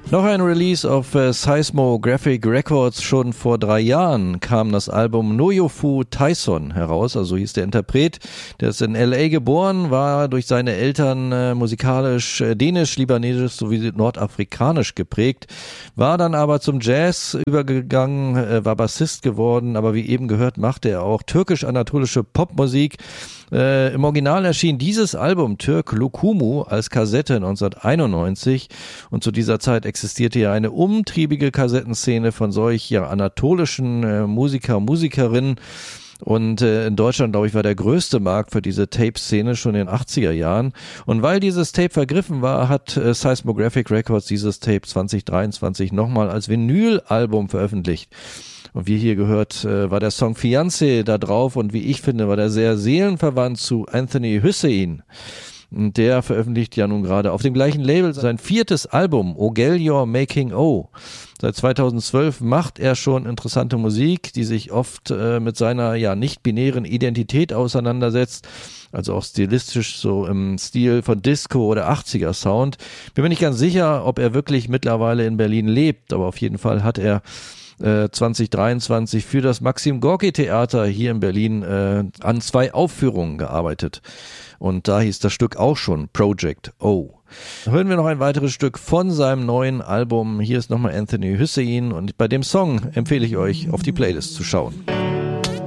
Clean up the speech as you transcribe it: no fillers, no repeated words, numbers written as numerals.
Noch ein Release auf Seismographic Records. Schon vor 3 Jahren kam das Album Noyofu Tyson heraus, also hieß der Interpret. Der ist in L.A. geboren, war durch seine Eltern musikalisch dänisch, libanesisch sowie nordafrikanisch geprägt, war dann aber zum Jazz übergegangen, war Bassist geworden, aber wie eben gehört, machte er auch türkisch-anatolische Popmusik. Im Original erschien dieses Album Türk Lukumu als Kassette 1991 und zu dieser Zeit existierte ja eine umtriebige Kassettenszene von solch anatolischen Musikerinnen. Und in Deutschland, glaube ich, war der größte Markt für diese Tape-Szene schon in den 80er Jahren. Und weil dieses Tape vergriffen war, hat Seismographic Records dieses Tape 2023 nochmal als Vinyl-Album veröffentlicht. Und wie hier gehört, war der Song Fiancé da drauf und wie ich finde, war der sehr seelenverwandt zu Anthony Hussein. Und der veröffentlicht ja nun gerade auf dem gleichen Label sein 4. Album, Ogelyor Making O. Seit 2012 macht er schon interessante Musik, die sich oft mit seiner nicht-binären Identität auseinandersetzt. Also auch stilistisch so im Stil von Disco oder 80er Sound. Bin mir nicht ganz sicher, ob er wirklich mittlerweile in Berlin lebt, aber auf jeden Fall hat er 2023 für das Maxim Gorki Theater hier in Berlin an 2 Aufführungen gearbeitet. Und da hieß das Stück auch schon Project O. Hören wir noch ein weiteres Stück von seinem neuen Album. Hier ist nochmal Anthony Hussein und bei dem Song empfehle ich euch, auf die Playlist zu schauen.